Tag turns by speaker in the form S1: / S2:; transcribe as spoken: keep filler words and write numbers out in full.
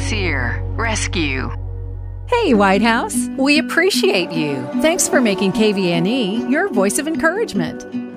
S1: sincere rescue.
S2: Hey, White House. We appreciate you. Thanks for making K V N E your voice of encouragement.